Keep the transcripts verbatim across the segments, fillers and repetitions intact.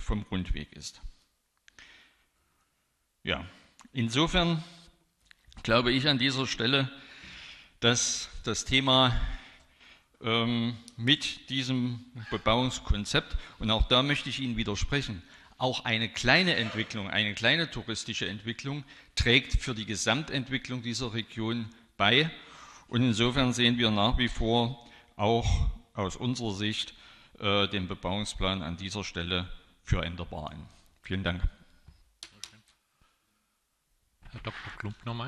vom Rundweg ist. Ja, insofern glaube ich an dieser Stelle, dass das Thema ähm, mit diesem Bebauungskonzept, und auch da möchte ich Ihnen widersprechen, auch eine kleine Entwicklung, eine kleine touristische Entwicklung trägt für die Gesamtentwicklung dieser Region bei. Und insofern sehen wir nach wie vor auch aus unserer Sicht äh, den Bebauungsplan an dieser Stelle für änderbar an. Vielen Dank. Herr Doktor Klump nochmal.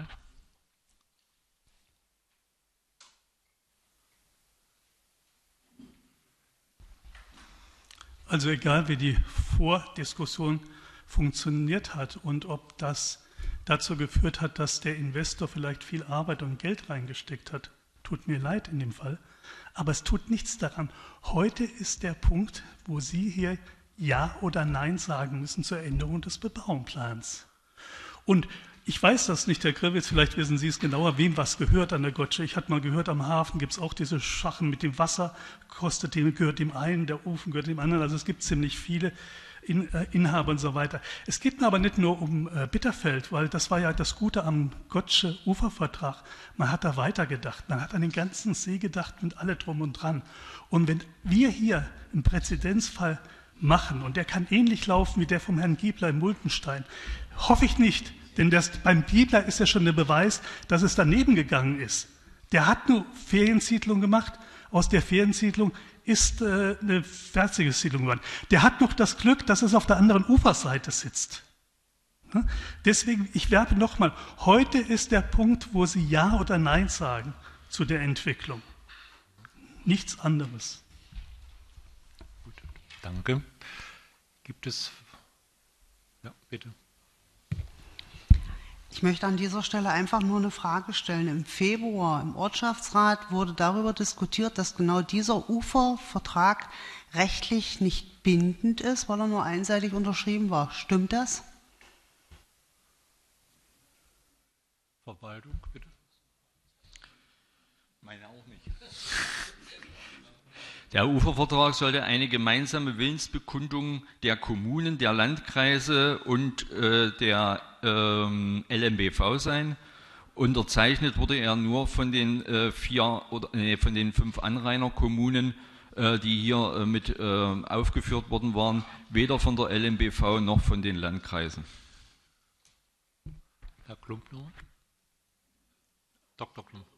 Also egal, wie die Vordiskussion funktioniert hat und ob das dazu geführt hat, dass der Investor vielleicht viel Arbeit und Geld reingesteckt hat, tut mir leid in dem Fall, aber es tut nichts daran. Heute ist der Punkt, wo Sie hier Ja oder Nein sagen müssen zur Änderung des Bebauungsplans. Und ich weiß das nicht, Herr Grewitz, vielleicht wissen Sie es genauer, wem was gehört an der Gotsche. Ich hatte mal gehört, am Hafen gibt es auch diese Schachen mit dem Wasser, kostet dem, gehört dem einen, der Ofen gehört dem anderen. Also es gibt ziemlich viele In, äh, Inhaber und so weiter. Es geht mir aber nicht nur um äh, Bitterfeld, weil das war ja das Gute am Gotsche Ufervertrag. Man hat da weitergedacht, man hat an den ganzen See gedacht und alle drum und dran. Und wenn wir hier einen Präzedenzfall machen, und der kann ähnlich laufen wie der vom Herrn Giebler in Multenstein, hoffe ich nicht, denn das, beim Giebler ist ja schon der Beweis, dass es daneben gegangen ist. Der hat eine Feriensiedlung gemacht, aus der Feriensiedlung ist äh, eine fertige Siedlung geworden. Der hat noch das Glück, dass es auf der anderen Uferseite sitzt. Ja? Deswegen, ich werbe nochmal, heute ist der Punkt, wo Sie Ja oder Nein sagen zu der Entwicklung. Nichts anderes. Gut, danke. Gibt es... Ja, bitte. Ich möchte an dieser Stelle einfach nur eine Frage stellen. Im Februar im Ortschaftsrat wurde darüber diskutiert, dass genau dieser Ufervertrag rechtlich nicht bindend ist, weil er nur einseitig unterschrieben war. Stimmt das? Verwaltung, bitte. Meine auch nicht. Der Ufervertrag sollte eine gemeinsame Willensbekundung der Kommunen, der Landkreise und äh, der ähm, L M B V sein. Unterzeichnet wurde er nur von den äh, vier oder nee, von den fünf Anrainerkommunen, äh, die hier äh, mit äh, aufgeführt worden waren, weder von der L M B V noch von den Landkreisen. Herr Klump noch? Doktor Klump.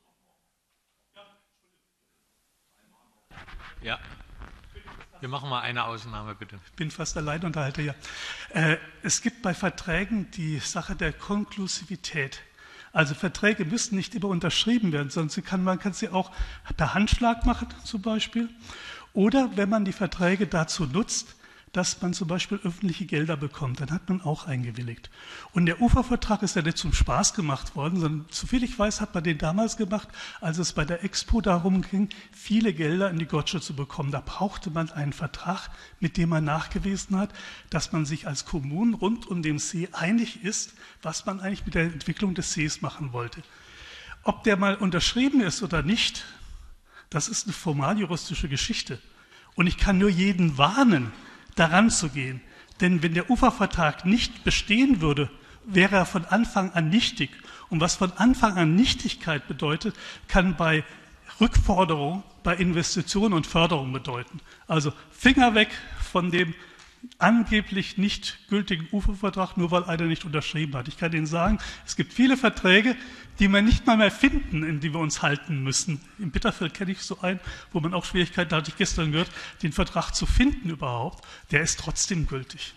Ja, wir machen mal eine Ausnahme, bitte. Ich bin fast allein unterhalte, ja. Äh, es gibt bei Verträgen die Sache der Konklusivität. Also Verträge müssen nicht immer unterschrieben werden, sondern sie kann, man kann sie auch per Handschlag machen zum Beispiel. Oder wenn man die Verträge dazu nutzt, dass man zum Beispiel öffentliche Gelder bekommt, dann hat man auch eingewilligt. Und der Ufervertrag ist ja nicht zum Spaß gemacht worden, sondern soviel ich weiß, hat man den damals gemacht, als es bei der Expo darum ging, viele Gelder in die Gotsche zu bekommen. Da brauchte man einen Vertrag, mit dem man nachgewiesen hat, dass man sich als Kommunen rund um den See einig ist, was man eigentlich mit der Entwicklung des Sees machen wollte. Ob der mal unterschrieben ist oder nicht, das ist eine formaljuristische Geschichte. Und ich kann nur jeden warnen, daran zu gehen. Denn wenn der Ufervertrag nicht bestehen würde, wäre er von Anfang an nichtig. Und was von Anfang an Nichtigkeit bedeutet, kann bei Rückforderung, bei Investitionen und Förderung bedeuten. Also Finger weg von dem angeblich nicht gültigen Ufervertrag, nur weil einer nicht unterschrieben hat. Ich kann Ihnen sagen, es gibt viele Verträge, die wir nicht mal mehr finden, in die wir uns halten müssen. Im Bitterfeld kenne ich so einen, wo man auch Schwierigkeiten hatte, ich gestern gehört, den Vertrag zu finden überhaupt. Der ist trotzdem gültig.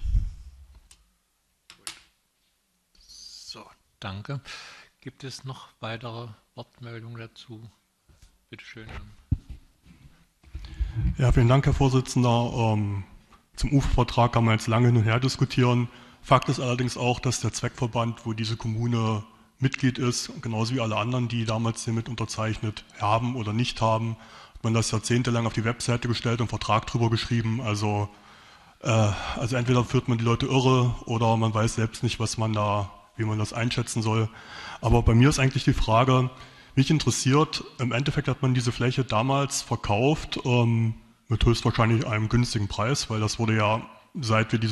So, danke. Gibt es noch weitere Wortmeldungen dazu? Bitte schön. Ja, vielen Dank, Herr Vorsitzender. Ähm Zum Ufervertrag kann man jetzt lange hin und her diskutieren. Fakt ist allerdings auch, dass der Zweckverband, wo diese Kommune Mitglied ist, genauso wie alle anderen, die damals den mit unterzeichnet haben oder nicht haben, hat man das jahrzehntelang auf die Webseite gestellt und einen Vertrag drüber geschrieben. Also, äh, also entweder führt man die Leute irre oder man weiß selbst nicht, was man da, wie man das einschätzen soll. Aber bei mir ist eigentlich die Frage, mich interessiert, im Endeffekt hat man diese Fläche damals verkauft, ähm, mit höchstwahrscheinlich einem günstigen Preis, weil das wurde ja, seit wir diese